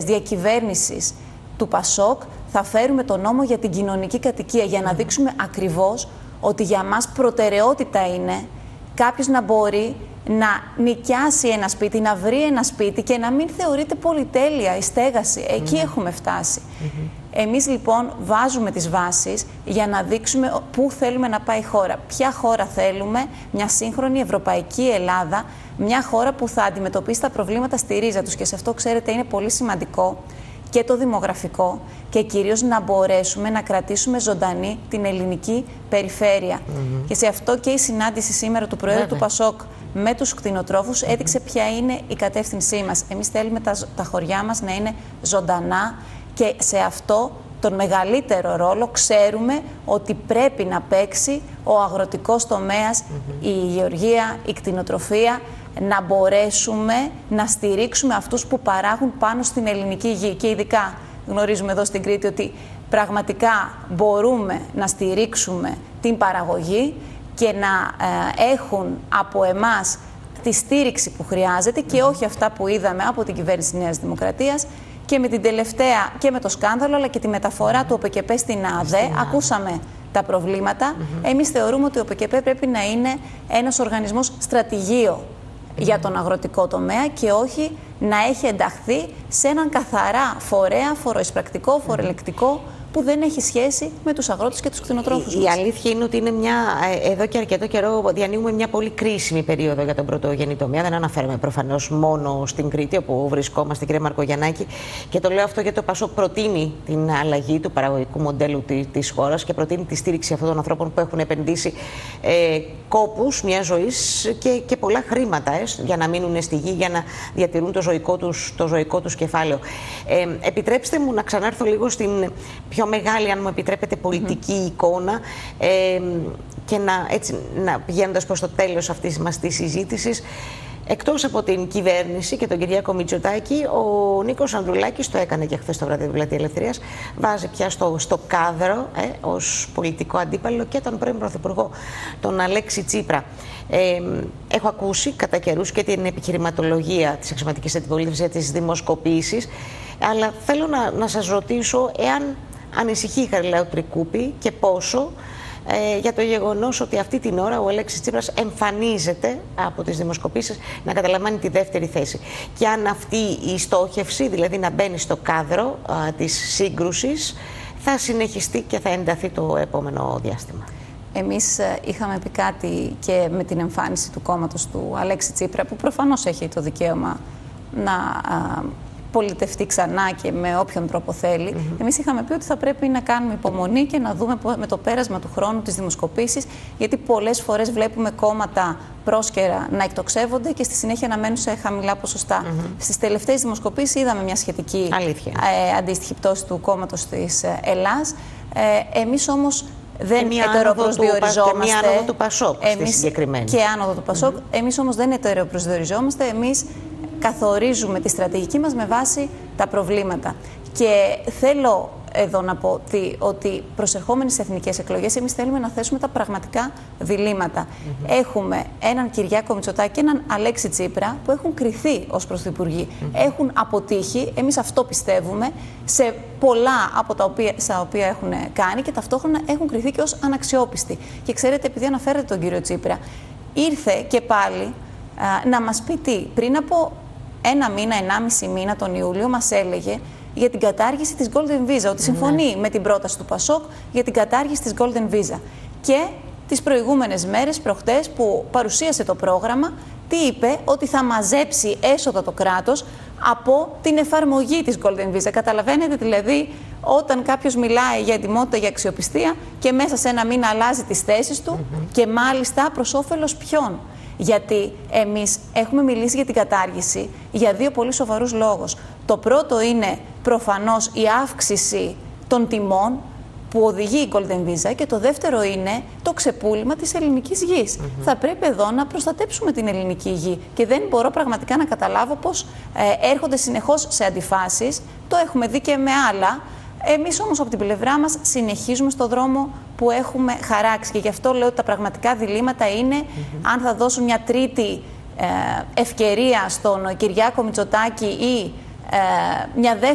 διακυβέρνησης του ΠΑΣΟΚ θα φέρουμε τον νόμο για την κοινωνική κατοικία, για να δείξουμε ακριβώς ότι για μας προτεραιότητα είναι κάποιος να μπορεί να νοικιάσει ένα σπίτι, να βρει ένα σπίτι και να μην θεωρείται πολυτέλεια η στέγαση. Εκεί έχουμε φτάσει. Εμείς λοιπόν βάζουμε τις βάσεις για να δείξουμε πού θέλουμε να πάει η χώρα. Ποια χώρα θέλουμε, μια σύγχρονη ευρωπαϊκή Ελλάδα, μια χώρα που θα αντιμετωπίσει τα προβλήματα στη ρίζα τους. Και σε αυτό, ξέρετε, είναι πολύ σημαντικό και το δημογραφικό και κυρίως να μπορέσουμε να κρατήσουμε ζωντανή την ελληνική περιφέρεια. Και σε αυτό και η συνάντηση σήμερα του Προέδρου του ΠΑΣΟΚ με τους κτηνοτρόφους έδειξε ποια είναι η κατεύθυνσή μας. Εμείς θέλουμε τα χωριά μας να είναι ζωντανά και σε αυτό τον μεγαλύτερο ρόλο ξέρουμε ότι πρέπει να παίξει ο αγροτικός τομέας, η γεωργία, η κτηνοτροφία, να μπορέσουμε να στηρίξουμε αυτούς που παράγουν πάνω στην ελληνική γη. Και ειδικά γνωρίζουμε εδώ στην Κρήτη ότι πραγματικά μπορούμε να στηρίξουμε την παραγωγή και να έχουν από εμάς τη στήριξη που χρειάζεται και όχι αυτά που είδαμε από την κυβέρνηση Νέας Δημοκρατίας και με την τελευταία και με το σκάνδαλο αλλά και τη μεταφορά του ΟΠΕΚΕΠΕ στην ΑΔΕ. Ακούσαμε τα προβλήματα. Εμείς θεωρούμε ότι ο ΟΠΕΚΕΠΕ πρέπει να είναι ένας οργανισμός στρατηγείο για τον αγροτικό τομέα και όχι να έχει ενταχθεί σε έναν καθαρά φορέα, φοροεισπρακτικό, φοροελεκτικό που δεν έχει σχέση με τους αγρότες και τους κτηνοτρόφους μας. Η αλήθεια είναι ότι είναι εδώ και αρκετό καιρό διανύουμε μια πολύ κρίσιμη περίοδο για τον πρωτογενή τομέα. Δεν αναφέρομαι προφανώς μόνο στην Κρήτη, όπου βρισκόμαστε, κύριε Μαρκογιαννάκη. Και το λέω αυτό γιατί το ΠΑΣΟΚ προτείνει την αλλαγή του παραγωγικού μοντέλου της χώρας και προτείνει τη στήριξη αυτών των ανθρώπων που έχουν επενδύσει κόπους μια ζωής και πολλά χρήματα για να μείνουν στη γη, για να διατηρούν το ζωικό τους κεφάλαιο. Επιτρέψτε μου να ξανάρθω λίγο στην πιο μεγάλη, αν μου επιτρέπετε, πολιτική εικόνα και πηγαίνοντας προς το τέλος αυτής μας της συζήτησης, εκτός από την κυβέρνηση και τον Κυριάκο Μητσοτάκη, ο Νίκος Ανδρουλάκης, το έκανε και χθες το βράδυ του Πλατεία Ελευθερίας, βάζει πια στο κάδρο ως πολιτικό αντίπαλο και τον πρώην Πρωθυπουργό, τον Αλέξη Τσίπρα. Έχω ακούσει κατά καιρούς και την επιχειρηματολογία της αξιωματικής αντιπολίτευσης για τις δημοσκοπήσεις, αλλά θέλω να σας ρωτήσω εάν ανησυχεί η Χαριλάου Τρικούπη και πόσο για το γεγονός ότι αυτή την ώρα ο Αλέξης Τσίπρας εμφανίζεται από τις δημοσκοπήσεις να καταλαμβάνει τη δεύτερη θέση. Και αν αυτή η στόχευση, δηλαδή να μπαίνει στο κάδρο της σύγκρουσης, θα συνεχιστεί και θα ενταθεί το επόμενο διάστημα. Εμείς είχαμε πει κάτι και με την εμφάνιση του κόμματος του Αλέξη Τσίπρα, που προφανώς έχει το δικαίωμα να πολιτευτεί ξανά και με όποιον τρόπο θέλει. Εμείς είχαμε πει ότι θα πρέπει να κάνουμε υπομονή και να δούμε με το πέρασμα του χρόνου τις δημοσκοπήσεις, γιατί πολλές φορές βλέπουμε κόμματα πρόσκαιρα να εκτοξεύονται και στη συνέχεια να μένουν σε χαμηλά ποσοστά. Στις τελευταίες δημοσκοπήσεις είδαμε μια σχετική αντίστοιχη πτώση του κόμματος της Ελλάς. Εμείς όμως δεν ετεροπροσδιοριζόμαστε. Και μια άνοδο του ΠΑΣΟΚ στη συγκεκριμένη. Και άνοδο του ΠΑΣΟΚ. Εμείς όμως δεν ετεροπροσδιοριζόμαστε. Εμείς καθορίζουμε τη στρατηγική μας με βάση τα προβλήματα. Και θέλω εδώ να πω ότι προσερχόμενοι σε εθνικές εκλογές, εμείς θέλουμε να θέσουμε τα πραγματικά διλήμματα. Έχουμε έναν Κυριάκο Μητσοτάκη και έναν Αλέξη Τσίπρα που έχουν κριθεί ως πρωθυπουργοί. Έχουν αποτύχει, εμείς αυτό πιστεύουμε, σε πολλά από τα οποία έχουν κάνει και ταυτόχρονα έχουν κριθεί και ως αναξιόπιστοι. Και ξέρετε, επειδή αναφέρετε τον κύριο Τσίπρα, ήρθε και πάλι να μας πει τι. Πριν από ένα μήνα, 1,5 μήνα, τον Ιούλιο, μας έλεγε για την κατάργηση της Golden Visa, ότι συμφωνεί με την πρόταση του ΠΑΣΟΚ για την κατάργηση της Golden Visa. Και τις προηγούμενες μέρες, προχτές, που παρουσίασε το πρόγραμμα, τι είπε? Ότι θα μαζέψει έσοδα το κράτος από την εφαρμογή της Golden Visa. Καταλαβαίνετε δηλαδή, όταν κάποιος μιλάει για ετοιμότητα, για αξιοπιστία και μέσα σε ένα μήνα αλλάζει τις θέσεις του και μάλιστα προς όφελος ποιον? Γιατί εμείς έχουμε μιλήσει για την κατάργηση για δύο πολύ σοβαρούς λόγους. Το πρώτο είναι προφανώς η αύξηση των τιμών που οδηγεί η Golden Visa και το δεύτερο είναι το ξεπούλημα της ελληνικής γης. Θα πρέπει εδώ να προστατέψουμε την ελληνική γη και δεν μπορώ πραγματικά να καταλάβω πώς έρχονται συνεχώς σε αντιφάσεις. Το έχουμε δει και με άλλα. Εμείς όμως από την πλευρά μας συνεχίζουμε στο δρόμο που έχουμε χαράξει και γι' αυτό λέω ότι τα πραγματικά διλήμματα είναι αν θα δώσουν μια τρίτη ευκαιρία στον Κυριάκο Μητσοτάκη ή μια δεύτερη